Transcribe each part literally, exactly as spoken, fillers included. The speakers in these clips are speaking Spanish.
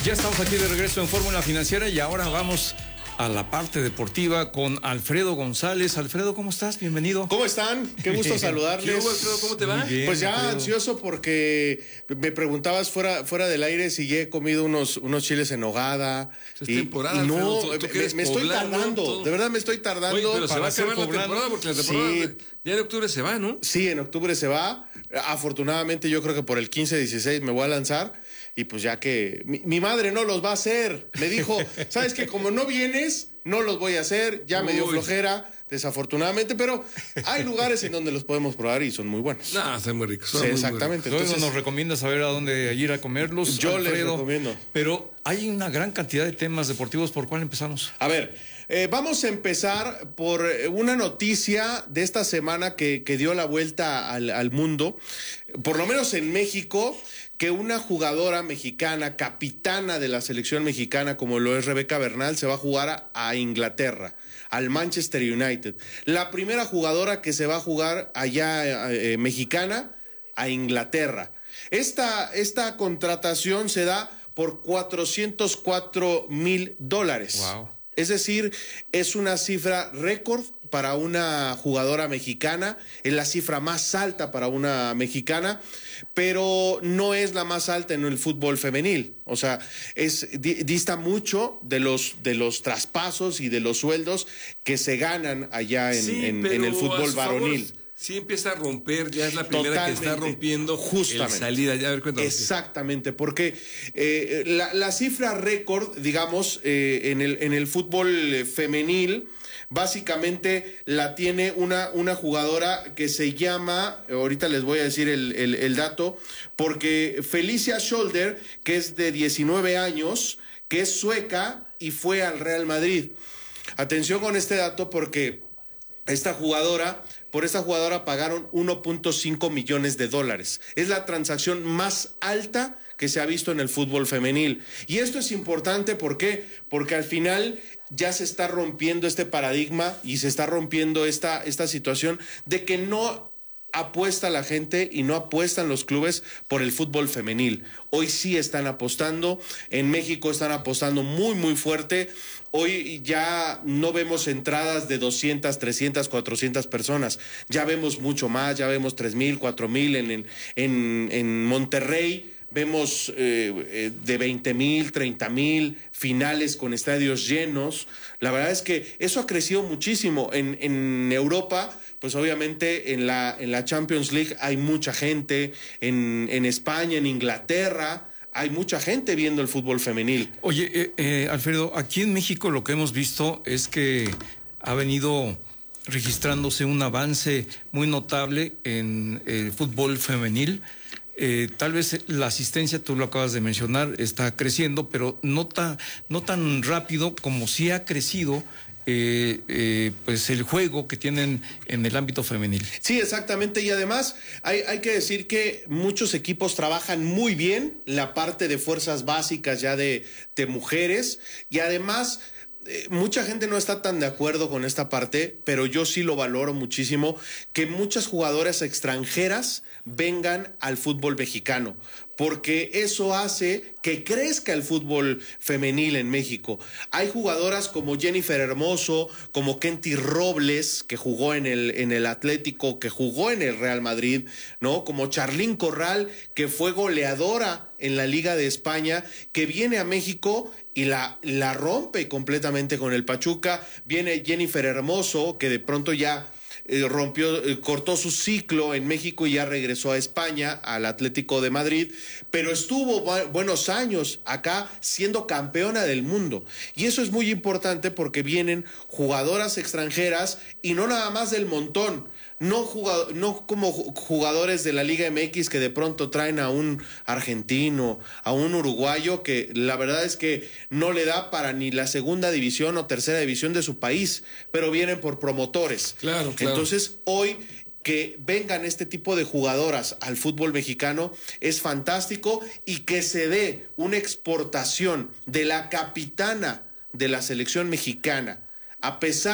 Ya estamos aquí de regreso en Fórmula Financiera y ahora vamos a la parte deportiva con Alfredo González. Alfredo, ¿cómo estás? Bienvenido. ¿Cómo están? Qué gusto saludarles. ¿Qué hubo, Alfredo? ¿Cómo te va? Bien, pues ya Alfredo. Ansioso porque me preguntabas fuera, fuera del aire si ya he comido unos, unos chiles en nogada. Es y, temporada, y no, Alfredo, ¿tú, tú me, me estoy poblano, tardando. todo? De verdad me estoy tardando. Oye, pero se va a acabar la poblano. temporada porque la temporada Sí. de, ya en octubre se va, ¿no? Sí, en octubre se va. Afortunadamente yo creo que por el quince, dieciséis me voy a lanzar. Y pues ya que mi, mi madre no los va a hacer. Me dijo, ¿sabes qué? Como no vienes, no los voy a hacer. Ya me dio Uy. flojera, desafortunadamente. Pero hay lugares en donde los podemos probar y son muy buenos. No, están muy ricos. son Sí, muy, muy exactamente. Luego Entonces, nos recomiendas saber a dónde ir a comerlos. Yo les Alfredo. recomiendo. Pero hay una gran cantidad de temas deportivos. ¿Por cuál empezamos? a ver, eh, vamos a empezar por una noticia de esta semana que, que dio la vuelta al, al mundo, por lo menos en México, que una jugadora mexicana, capitana de la selección mexicana, como lo es Rebeca Bernal, se va a jugar a, a Inglaterra, al Manchester United. La primera jugadora que se va a jugar allá eh, mexicana a Inglaterra. Esta, esta contratación se da por cuatrocientos cuatro mil dólares. Wow. Es decir, es una cifra récord para una jugadora mexicana, es la cifra más alta para una mexicana, pero no es la más alta en el fútbol femenil. O sea, es dista mucho de los de los traspasos y de los sueldos que se ganan allá en, Sí, en, pero en el a fútbol su varonil. favor, sí empieza a romper, ya es la primera Totalmente. que está rompiendo Justamente. el salida. Ya, a ver, cuéntanos. Exactamente, porque eh, la, la cifra récord, digamos, eh, en, el, en el fútbol femenil, básicamente la tiene una, una jugadora que se llama, ahorita les voy a decir el, el, el dato, porque Felicia Scholder, que es de diecinueve años, que es sueca y fue al Real Madrid. Atención con este dato porque esta jugadora, por esta jugadora pagaron uno punto cinco millones de dólares. Es la transacción más alta que se ha visto en el fútbol femenil. Y esto es importante, ¿por qué? Porque al final ya se está rompiendo este paradigma y se está rompiendo esta, esta situación de que no apuesta la gente y no apuestan los clubes por el fútbol femenil. Hoy sí están apostando, en México están apostando muy muy fuerte. Hoy ya no vemos entradas de doscientas, trescientas, cuatrocientas personas, ya vemos mucho más, ya vemos tres mil, cuatro mil en, en, en, en Monterrey. Vemos eh, de veinte mil, treinta mil finales con estadios llenos. La verdad es que eso ha crecido muchísimo. En, en Europa, pues obviamente en la, en la Champions League hay mucha gente. En, en España, en Inglaterra, hay mucha gente viendo el fútbol femenil. Oye, eh, eh, Alfredo, aquí en México lo que hemos visto es que ha venido registrándose un avance muy notable en el fútbol femenil. Eh, tal vez la asistencia, tú lo acabas de mencionar, está creciendo, pero no tan, no tan rápido como sí ha crecido eh, eh, pues el juego que tienen en el ámbito femenil. Sí, exactamente, y además hay, hay que decir que muchos equipos trabajan muy bien la parte de fuerzas básicas ya de, de mujeres, y además eh, mucha gente no está tan de acuerdo con esta parte, pero yo sí lo valoro muchísimo, que muchas jugadoras extranjeras vengan al fútbol mexicano, porque eso hace que crezca el fútbol femenil en México. Hay jugadoras como Jennifer Hermoso, como Kenty Robles, que jugó en el, en el Atlético, que jugó en el Real Madrid, ¿no? Como Charlín Corral, que fue goleadora en la Liga de España, que viene a México y la, la rompe completamente con el Pachuca. Viene Jennifer Hermoso, que de pronto ya Eh, rompió, eh, cortó su ciclo en México y ya regresó a España, al Atlético de Madrid, pero estuvo bu- buenos años acá siendo campeona del mundo. Y eso es muy importante porque vienen jugadoras extranjeras y no nada más del montón, no, jugado, no como jugadores de la Liga M X que de pronto traen a un argentino, a un uruguayo que la verdad es que no le da para ni la segunda división o tercera división de su país, pero vienen por promotores. Claro, claro. Entonces, hoy que vengan este tipo de jugadoras al fútbol mexicano es fantástico, y que se dé una exportación de la capitana de la selección mexicana, a pesar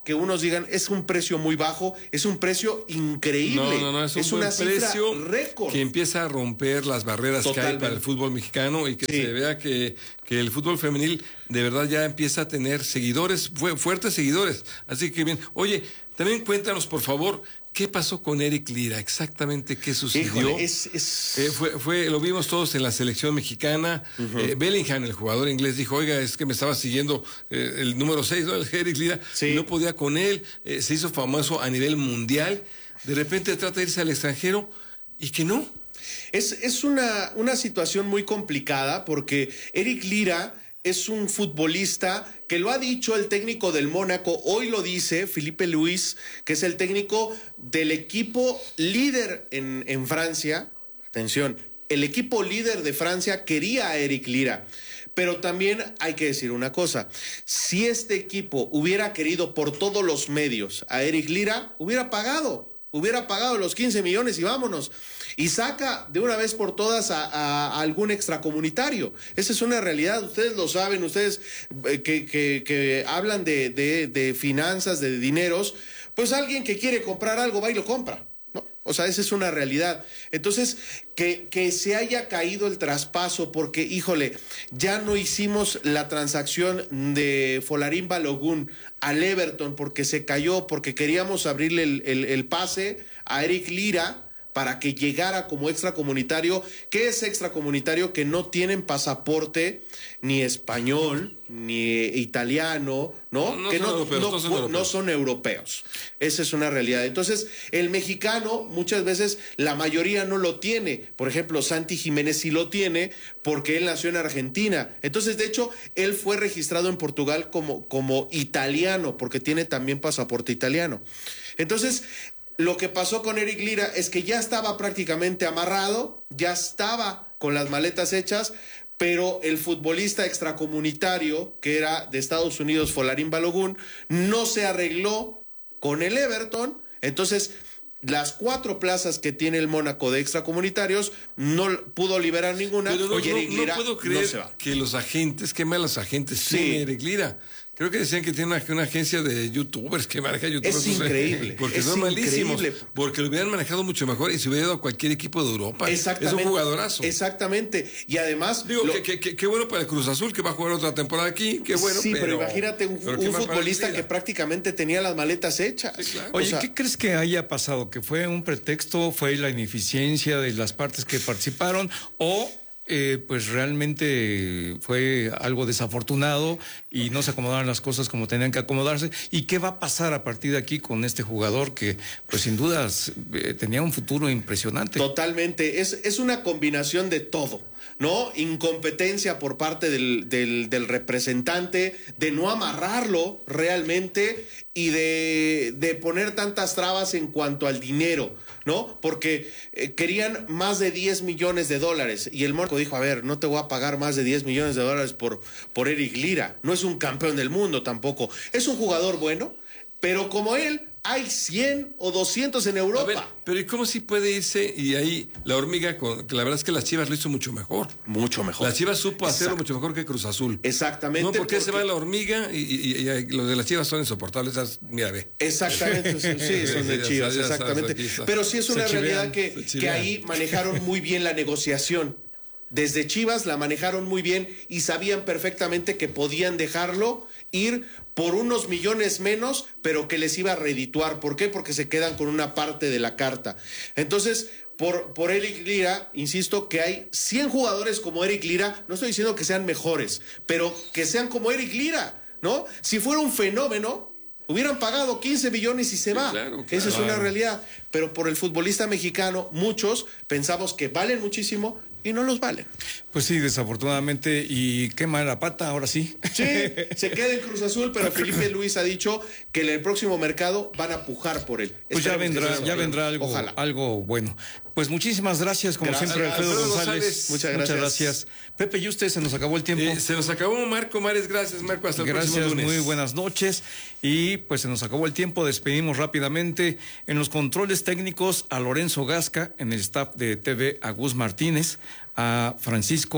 que unos digan es un precio muy bajo, es un precio increíble. No, no, no, es un es buen una cifra precio récord. Que empieza a romper las barreras Totalmente. que hay para el fútbol mexicano y que sí. se vea que, que el fútbol femenil de verdad ya empieza a tener seguidores, fu- fuertes seguidores. Así que bien, oye, también cuéntanos por favor, ¿qué pasó con Eric Lira? Exactamente qué sucedió. Híjole, es, es... Eh, fue, fue, lo vimos todos en la selección mexicana. Uh-huh. eh, Bellingham, el jugador inglés, dijo, oiga, es que me estaba siguiendo eh, el número seis, ¿no? El Eric Lira, sí. y no podía con él. Eh, se hizo famoso a nivel mundial. De repente trata de irse al extranjero y que no. Es, es una, una situación muy complicada porque Eric Lira es un futbolista que lo ha dicho el técnico del Mónaco, hoy lo dice Filipe Luis, que es el técnico del equipo líder en, en Francia. Atención, el equipo líder de Francia quería a Eric Lira. Pero también hay que decir una cosa, si este equipo hubiera querido por todos los medios a Eric Lira, hubiera pagado, hubiera pagado los quince millones y vámonos. Y saca de una vez por todas a, a, a algún extracomunitario. Esa es una realidad, ustedes lo saben, ustedes eh, que, que, que hablan de, de, de finanzas, de dineros, pues alguien que quiere comprar algo va y lo compra, ¿no? O sea, esa es una realidad. Entonces, que, que se haya caído el traspaso porque, híjole, ya no hicimos la transacción de Folarín Balogun al Everton porque se cayó, porque queríamos abrirle el, el, el pase a Eric Lira para que llegara como extracomunitario. ¿Qué es extracomunitario? Que no tienen pasaporte ni español, ni italiano, ¿no? No, no que son no, europeos, no, no son no europeos. son europeos. Esa es una realidad. Entonces, el mexicano muchas veces la mayoría no lo tiene. Por ejemplo, Santi Jiménez sí lo tiene porque él nació en Argentina. Entonces, de hecho, él fue registrado en Portugal como, como italiano porque tiene también pasaporte italiano. Entonces, lo que pasó con Eric Lira es que ya estaba prácticamente amarrado, ya estaba con las maletas hechas, pero el futbolista extracomunitario, que era de Estados Unidos, Folarín Balogun, no se arregló con el Everton. Entonces, las cuatro plazas que tiene el Mónaco de extracomunitarios no pudo liberar ninguna. Pero no, y Eric no, Lira no puedo creer no se va. que los agentes, qué malos agentes Sí. tiene Eric Lira. Creo que decían que tiene una, una agencia de youtubers que maneja youtubers. Es no sé, increíble, porque es son malísimos. increíble. Porque lo hubieran manejado mucho mejor y se hubiera ido a cualquier equipo de Europa. Exactamente. Es un jugadorazo. Exactamente. Y además... Digo, lo... que, que, que, qué bueno para el Cruz Azul que va a jugar otra temporada aquí. Qué bueno. Sí, pero, pero imagínate un, pero un futbolista que prácticamente tenía las maletas hechas. Sí, claro. Oye, o sea, ¿qué crees que haya pasado? ¿Que fue un pretexto? ¿Fue la ineficiencia de las partes que participaron? ¿O eh, pues realmente fue algo desafortunado y no se acomodaron las cosas como tenían que acomodarse? ¿Y qué va a pasar a partir de aquí con este jugador que pues sin dudas eh, tenía un futuro impresionante? Totalmente, es, es una combinación de todo, ¿no? Incompetencia por parte del, del, del representante, de no amarrarlo realmente y de, de poner tantas trabas en cuanto al dinero, ¿no? Porque eh, querían más de diez millones de dólares y el Mónaco dijo, a ver, no te voy a pagar más de diez millones de dólares por, por Eric Lira, no es un campeón del mundo tampoco, es un jugador bueno, pero como él hay cien o doscientos en Europa. A ver, pero ¿y cómo si puede irse? Y ahí la hormiga, con, que la verdad es que las Chivas lo hizo mucho mejor. Mucho mejor. Las Chivas supo Exacto. hacerlo mucho mejor que Cruz Azul. Exactamente. No, porque, porque... se va la hormiga y, y, y, y los de las Chivas son insoportables. Esas, mira, ve. Exactamente, sí, son de Chivas, exactamente. Pero sí es una realidad que, que ahí manejaron muy bien la negociación. Desde Chivas la manejaron muy bien y sabían perfectamente que podían dejarlo ir por unos millones menos, pero que les iba a redituar. ¿Por qué? Porque se quedan con una parte de la carta. Entonces, por, por Eric Lira, insisto que hay cien jugadores como Eric Lira, no estoy diciendo que sean mejores, pero que sean como Eric Lira, ¿no? Si fuera un fenómeno, hubieran pagado quince millones y se Sí, va. claro, claro. Esa es una realidad. Pero por el futbolista mexicano, muchos pensamos que valen muchísimo y no los valen. Pues sí, desafortunadamente, y qué mala pata, ahora sí. Sí, se queda en Cruz Azul, pero Filipe Luis ha dicho que en el próximo mercado van a pujar por él. Pues ya Esperemos vendrá, que ya sea. vendrá algo, Ojalá. algo bueno. Pues muchísimas gracias, como Gracias. siempre, Alfredo, Alfredo González. González. Muchas gracias. Muchas gracias. Pepe y usted, se nos acabó el tiempo. Eh, se nos acabó Marco Mares, gracias Marco, hasta el Gracias, próximo lunes. muy buenas noches. Y pues se nos acabó el tiempo, despedimos rápidamente en los controles técnicos a Lorenzo Gasca, en el staff de T V a Gus Martínez, a Francisco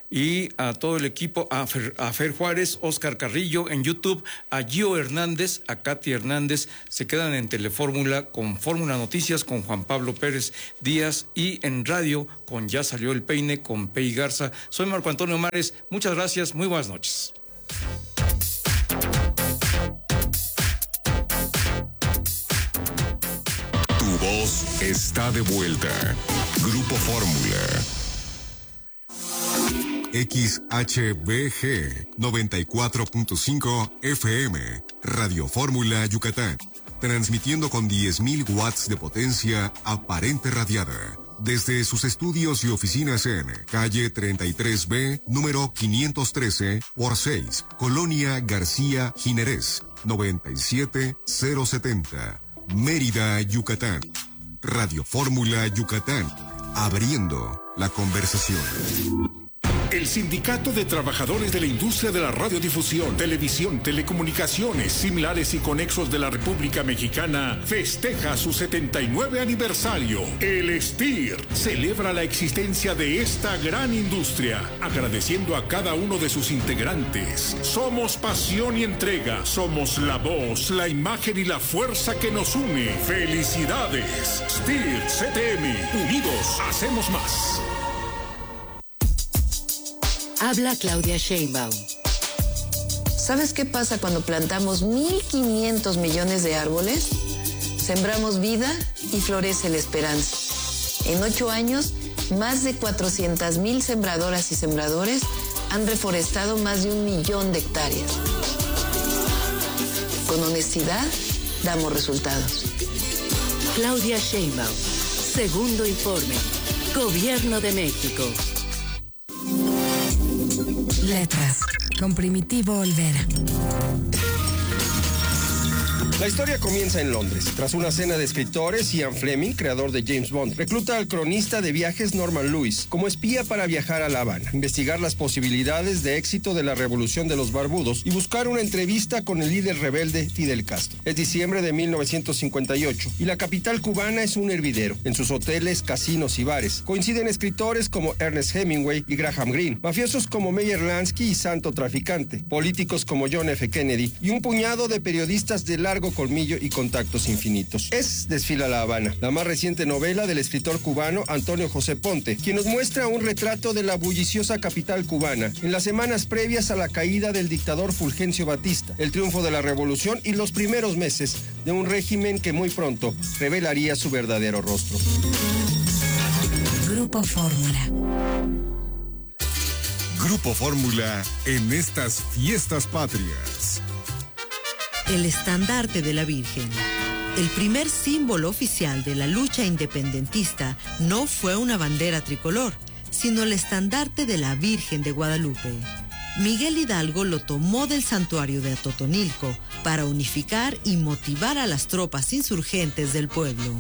y a todo el equipo, a Fer, a Fer Juárez, Oscar Carrillo en YouTube, a Gio Hernández, a Katy Hernández. Se quedan en Telefórmula con Fórmula Noticias con Juan Pablo Pérez Díaz y en radio con Ya Salió el Peine con Pei Garza. Soy Marco Antonio Mares, muchas gracias, muy buenas noches. Tu voz está de vuelta. Grupo Fórmula. X H B G noventa y cuatro punto cinco F M, Radio Fórmula Yucatán, transmitiendo con diez mil watts de potencia aparente radiada, desde sus estudios y oficinas en calle treinta y tres B, número quinientos trece por seis, Colonia García Jiménez, noventa y siete mil setenta, Mérida, Yucatán. Radio Fórmula Yucatán, abriendo la conversación. El Sindicato de Trabajadores de la Industria de la Radiodifusión, Televisión, Telecomunicaciones, Similares y Conexos de la República Mexicana festeja su setenta y nueve aniversario. El S T I R celebra la existencia de esta gran industria, agradeciendo a cada uno de sus integrantes. Somos pasión y entrega, somos la voz, la imagen y la fuerza que nos une. ¡Felicidades! S T I R C T M, unidos hacemos más. Habla Claudia Sheinbaum. ¿Sabes qué pasa cuando plantamos mil quinientos millones de árboles? Sembramos vida y florece la esperanza. En ocho años, más de cuatrocientas mil sembradoras y sembradores han reforestado más de un millón de hectáreas. Con honestidad, damos resultados. Claudia Sheinbaum. Segundo informe. Gobierno de México. Letras, con Primitivo Olvera. La historia comienza en Londres. Tras una cena de escritores, Ian Fleming, creador de James Bond, recluta al cronista de viajes Norman Lewis como espía para viajar a La Habana, investigar las posibilidades de éxito de la revolución de los barbudos y buscar una entrevista con el líder rebelde Fidel Castro. Es diciembre de mil novecientos cincuenta y ocho y la capital cubana es un hervidero. En sus hoteles, casinos y bares coinciden escritores como Ernest Hemingway y Graham Greene, mafiosos como Meyer Lansky y Santo Traficante, políticos como John F. Kennedy y un puñado de periodistas de largo colmillo y contactos infinitos. Es Desfila La Habana, la más reciente novela del escritor cubano Antonio José Ponte, quien nos muestra un retrato de la bulliciosa capital cubana en las semanas previas a la caída del dictador Fulgencio Batista, el triunfo de la revolución y los primeros meses de un régimen que muy pronto revelaría su verdadero rostro. Grupo Fórmula. Grupo Fórmula en estas fiestas patrias. El estandarte de la Virgen. El primer símbolo oficial de la lucha independentista no fue una bandera tricolor, sino el estandarte de la Virgen de Guadalupe. Miguel Hidalgo lo tomó del santuario de Atotonilco para unificar y motivar a las tropas insurgentes del pueblo.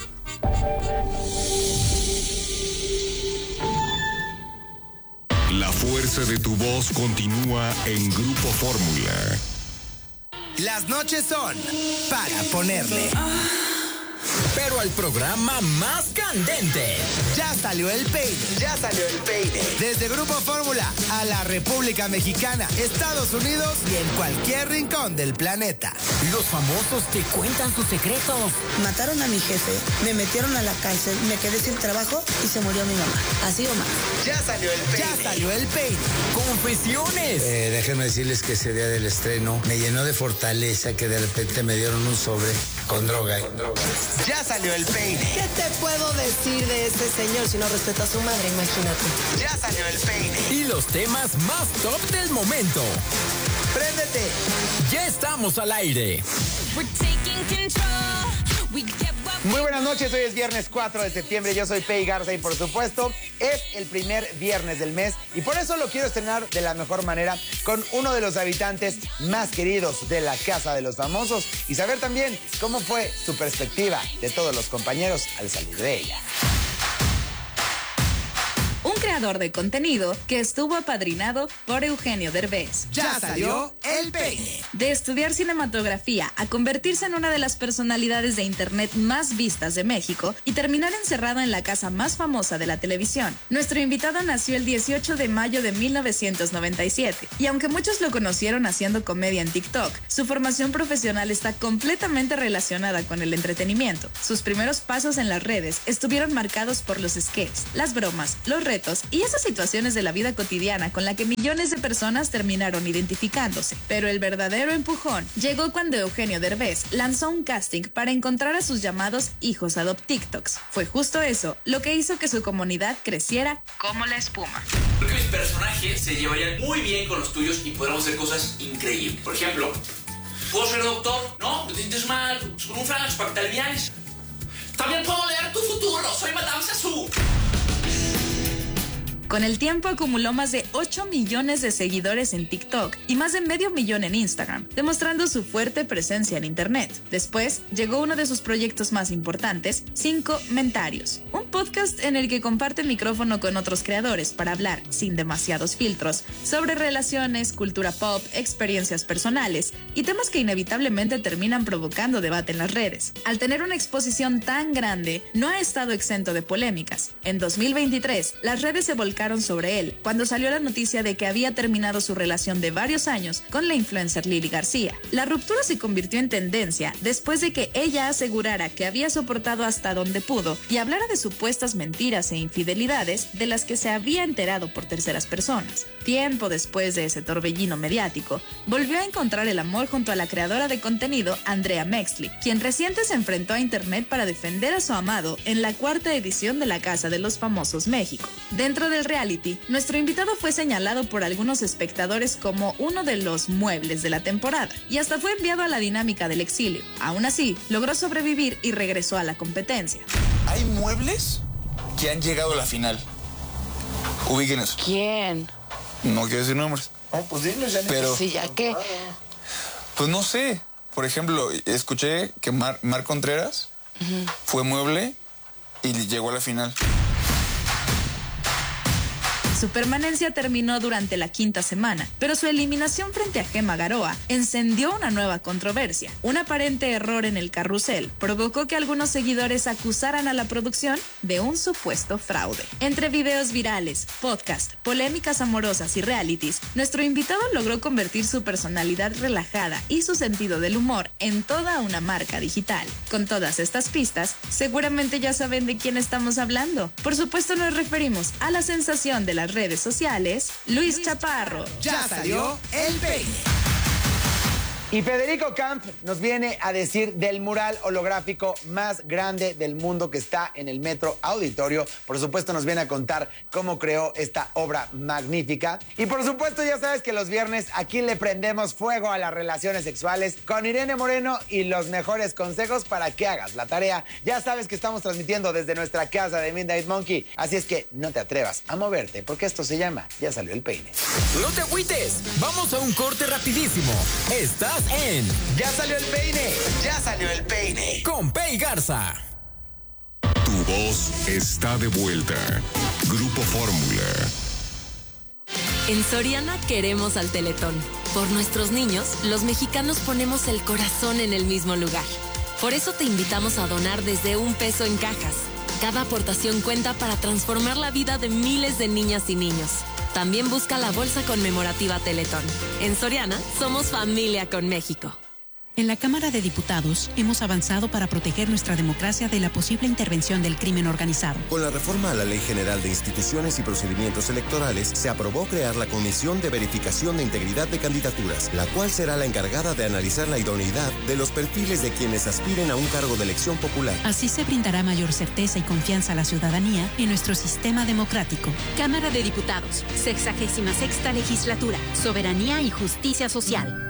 La fuerza de tu voz continúa en Grupo Fórmula. Las noches son para ponerle pero al programa más candente. Ya salió el peine. Ya salió el peine. Desde Grupo Fórmula a la República Mexicana, Estados Unidos y en cualquier rincón del planeta. Los famosos te cuentan sus secretos. Mataron a mi jefe, me metieron a la cárcel, me quedé sin trabajo y se murió mi mamá. Así o más. Ya salió el peine. Ya salió el peine. Confesiones. Eh, déjenme decirles que ese día del estreno me llenó de fortaleza que de repente me dieron un sobre con droga. Con droga. Ya salió el peine. ¿Qué te puedo decir de este señor si no respeta a su madre? Imagínate. Ya salió el peine. Y los temas más top del momento. ¡Préndete! Ya estamos al aire. Muy buenas noches, hoy es viernes cuatro de septiembre, yo soy Pei Garza y por supuesto es el primer viernes del mes y por eso lo quiero estrenar de la mejor manera con uno de los habitantes más queridos de la Casa de los Famosos y saber también cómo fue su perspectiva de todos los compañeros al salir de ella. Un creador de contenido que estuvo apadrinado por Eugenio Derbez. Ya salió el peine. De estudiar cinematografía a convertirse en una de las personalidades de internet más vistas de México y terminar encerrado en la casa más famosa de la televisión. Nuestro invitado nació el dieciocho de mayo de mil novecientos noventa y siete y aunque muchos lo conocieron haciendo comedia en TikTok, su formación profesional está completamente relacionada con el entretenimiento. Sus primeros pasos en las redes estuvieron marcados por los sketches, las bromas, los retos y esas situaciones de la vida cotidiana con la que millones de personas terminaron identificándose. Pero el verdadero empujón llegó cuando Eugenio Derbez lanzó un casting para encontrar a sus llamados hijos adoptiktoks. Fue justo eso lo que hizo que su comunidad creciera como la espuma. Creo que mis personajes se llevarían muy bien con los tuyos y podríamos hacer cosas increíbles. Por ejemplo, ¿puedo ser doctor? No, te sientes mal, con un flash para que te alivianes. También puedo leer tu futuro, soy Madame Sassou. Con el tiempo acumuló más de ocho millones de seguidores en TikTok y más de medio millón en Instagram, demostrando su fuerte presencia en Internet. Después llegó uno de sus proyectos más importantes, Cinco Mentarios, un podcast en el que comparte micrófono con otros creadores para hablar, sin demasiados filtros, sobre relaciones, cultura pop, experiencias personales y temas que inevitablemente terminan provocando debate en las redes. Al tener una exposición tan grande, no ha estado exento de polémicas. En dos mil veintitrés, las redes se volcaron sobre él cuando salió la noticia de que había terminado su relación de varios años con la influencer Lily García. La ruptura se convirtió en tendencia después de que ella asegurara que había soportado hasta donde pudo y hablara de supuestas mentiras e infidelidades de las que se había enterado por terceras personas. Tiempo después de ese torbellino mediático, volvió a encontrar el amor junto a la creadora de contenido Andrea Mexley, quien reciente se enfrentó a internet para defender a su amado en la cuarta edición de La Casa de los Famosos México. Dentro del reality, nuestro invitado fue señalado por algunos espectadores como uno de los muebles de la temporada y hasta fue enviado a la dinámica del exilio. Aún así, logró sobrevivir y regresó a la competencia. Hay muebles que han llegado a la final. Ubiquen eso. ¿Quién? No quiero decir nombres. No, pues dinos ya. Pero, sí, ya que... Pues no sé. Por ejemplo, escuché que Mar, Mar Contreras uh-huh. fue mueble y llegó a la final. Su permanencia terminó durante la quinta semana, pero su eliminación frente a Gemma Garoa encendió una nueva controversia. Un aparente error en el carrusel provocó que algunos seguidores acusaran a la producción de un supuesto fraude. Entre videos virales, podcasts, polémicas amorosas y realities, nuestro invitado logró convertir su personalidad relajada y su sentido del humor en toda una marca digital. Con todas estas pistas, seguramente ya saben de quién estamos hablando. Por supuesto nos referimos a la sensación de la redes sociales, Luis Chaparro. Ya salió el peine. Y Federico Camp nos viene a decir del mural holográfico más grande del mundo que está en el Metro Auditorio. Por supuesto nos viene a contar cómo creó esta obra magnífica. Y por supuesto ya sabes que los viernes aquí le prendemos fuego a las relaciones sexuales con Irene Moreno y los mejores consejos para que hagas la tarea. Ya sabes que estamos transmitiendo desde nuestra casa de Midnight Monkey. Así es que no te atrevas a moverte porque esto se llama Ya Salió el Peine. No te agüites, vamos a un corte rapidísimo. Estás en Ya Salió el Peine. Ya Salió el Peine. Con Pei Garza. Tu voz está de vuelta. Grupo Fórmula. En Soriana queremos al Teletón. Por nuestros niños, los mexicanos ponemos el corazón en el mismo lugar. Por eso te invitamos a donar desde un peso en cajas. Cada aportación cuenta para transformar la vida de miles de niñas y niños. También busca la bolsa conmemorativa Teletón. En Soriana, somos familia con México. En la Cámara de Diputados hemos avanzado para proteger nuestra democracia de la posible intervención del crimen organizado. Con la reforma a la Ley General de Instituciones y Procedimientos Electorales, se aprobó crear la Comisión de Verificación de Integridad de Candidaturas, la cual será la encargada de analizar la idoneidad de los perfiles de quienes aspiren a un cargo de elección popular. Así se brindará mayor certeza y confianza a la ciudadanía en nuestro sistema democrático. Cámara de Diputados, sexagésima sexta legislatura, Soberanía y Justicia Social.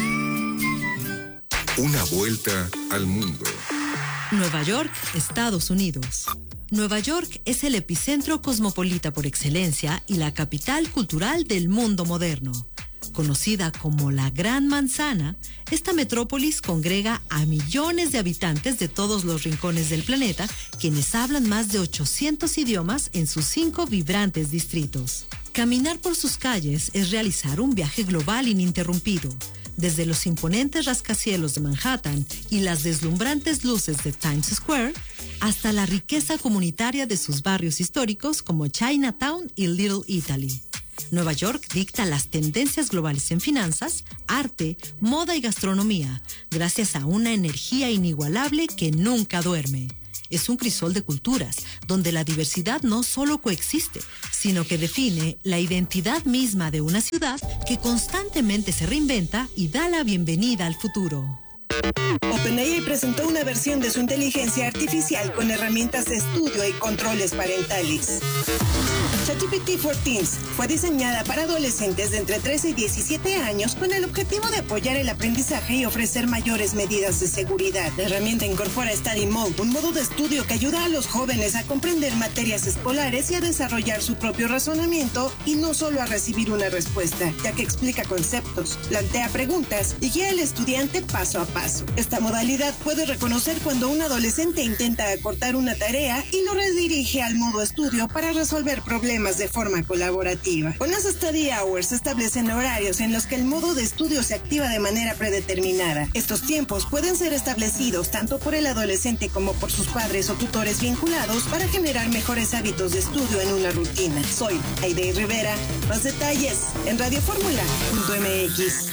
Una vuelta al mundo. Nueva York, Estados Unidos. Nueva York es el epicentro cosmopolita por excelencia y la capital cultural del mundo moderno. Conocida como la Gran Manzana, esta metrópolis congrega a millones de habitantes de todos los rincones del planeta, quienes hablan más de ochocientos idiomas en sus cinco vibrantes distritos. Caminar por sus calles es realizar un viaje global ininterrumpido. Desde los imponentes rascacielos de Manhattan y las deslumbrantes luces de Times Square, hasta la riqueza comunitaria de sus barrios históricos como Chinatown y Little Italy. Nueva York dicta las tendencias globales en finanzas, arte, moda y gastronomía, gracias a una energía inigualable que nunca duerme. Es un crisol de culturas, donde la diversidad no solo coexiste, sino que define la identidad misma de una ciudad que constantemente se reinventa y da la bienvenida al futuro. OpenAI presentó una versión de su inteligencia artificial con herramientas de estudio y controles parentales. ChatGPT for Teens fue diseñada para adolescentes de entre trece y diecisiete años con el objetivo de apoyar el aprendizaje y ofrecer mayores medidas de seguridad. La herramienta incorpora Study Mode, un modo de estudio que ayuda a los jóvenes a comprender materias escolares y a desarrollar su propio razonamiento y no solo a recibir una respuesta, ya que explica conceptos, plantea preguntas y guía al estudiante paso a paso. Esta modalidad puede reconocer cuando un adolescente intenta acortar una tarea y lo redirige al modo estudio para resolver problemas de forma colaborativa. Con las Study Hours se establecen horarios en los que el modo de estudio se activa de manera predeterminada. Estos tiempos pueden ser establecidos tanto por el adolescente como por sus padres o tutores vinculados para generar mejores hábitos de estudio en una rutina. Soy Aide Rivera. Más detalles en radio fórmula punto m x.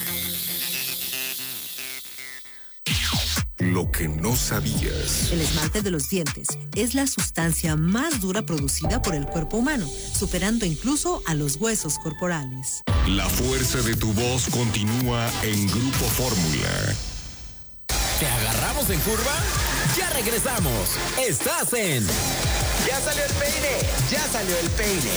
Lo que no sabías. El esmalte de los dientes es la sustancia más dura producida por el cuerpo humano, superando incluso a los huesos corporales. La fuerza de tu voz continúa en Grupo Fórmula. ¿Te agarramos en curva? Ya regresamos. Estás en... Ya salió el peine, ya salió el peine.